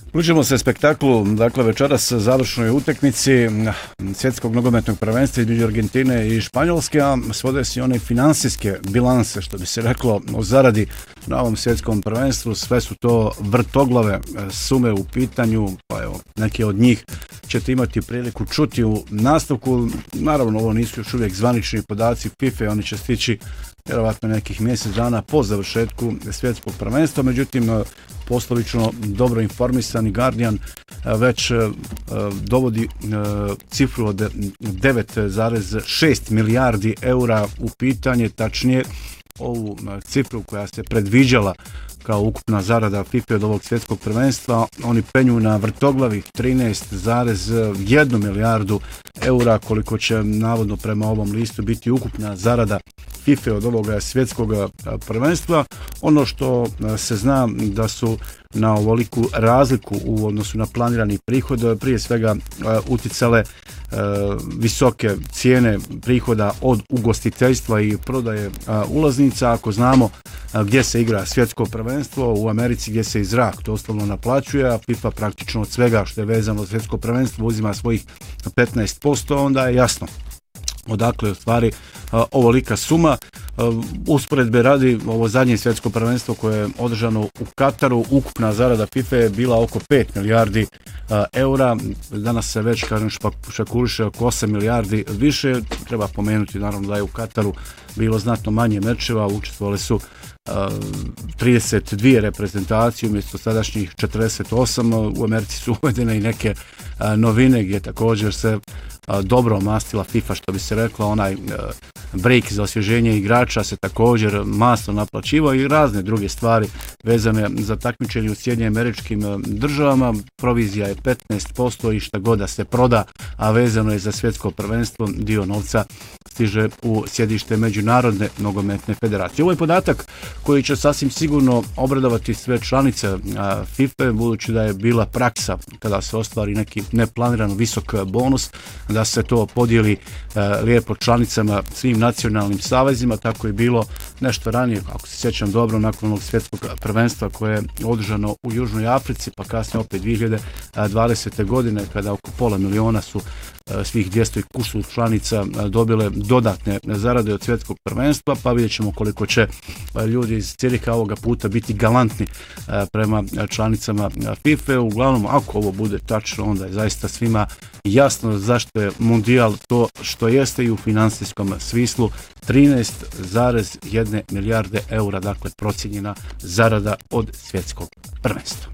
Uključimo se spektaklu, dakle večeras završnoj utakmici svjetskog nogometnog prvenstva između Argentine i Španjolske, a svode se one financijske bilanse, što bi se reklo, o zaradi na ovom svjetskom prvenstvu. Sve su to vrtoglave sume u pitanju, pa evo, neke od njih ćete imati priliku čuti u nastavku. Naravno, ovo nisu još uvijek zvanični podaci FIFA, oni će stići vjerovatno nekih mjesec dana po završetku svjetskog prvenstva, međutim, poslovično dobro informisani Guardian već dovodi cifru od 9,6 milijardi eura u pitanje, tačnije ovu cifru koja se predviđala kao ukupna zarada FIFA od ovog svjetskog prvenstva. Oni penju na vrtoglavih 13,1 milijardu eura, koliko će navodno prema ovom listu biti ukupna zarada FIFA od ovoga svjetskog prvenstva. Ono što se zna da su na ovoliku razliku u odnosu na planirani prihod prije svega uticale visoke cijene prihoda od ugostiteljstva i prodaje ulaznica. Ako znamo gdje se igra svjetsko prvenstvo, u Americi gdje se i zrak doslovno naplaćuje, a FIFA praktično od svega što je vezano za svjetsko prvenstvo uzima svojih 15%, onda je jasno odakle u stvari ovolika suma. Usporedbe radi, ovo zadnje svjetsko prvenstvo koje je održano u Kataru, ukupna zarada FIFA je bila oko 5 milijardi eura. Danas se već, kažem, šakuliše oko 8 milijardi više. Treba pomenuti naravno da je u Kataru bilo znatno manje mečeva, učestvovali su 32 reprezentacije umjesto sadašnjih 48. U Americi su uvedene i neke novine gdje također se dobro mastila FIFA, što bi se rekla, onaj break za osvježenje igrača se također masno naplaćivao i razne druge stvari vezane za takmičenje u Sjedinjenim Američkim Državama. Provizija je 15% i šta god da se proda, a vezano je za svjetsko prvenstvo, dio novca stiže u sjedište Međunarodne nogometne federacije. Ovo je podatak koji će sasvim sigurno obradovati sve članice FIFA, budući da je bila praksa kada se ostvari neki neplaniran visok bonus, da se to podijeli lijepo članicama, svim nacionalnim savezima. Tako je bilo nešto ranije, ako se sjećam dobro, nakon onog svjetskog prvenstva koje je održano u Južnoj Africi, pa kasnije opet 2020. godine, kada oko pola miliona su svih 200 i kusur članica dobile dodatne zarade od svjetskog prvenstva, pa vidjet ćemo koliko će ljudi iz Cirika ovoga puta biti galantni prema članicama FIFA. Uglavnom, ako ovo bude tačno, onda je zaista svima jasno zašto je Mundijal to što jeste i u financijskom smislu. 13,1 milijarde eura, dakle procijenjena zarada od svjetskog prvenstva.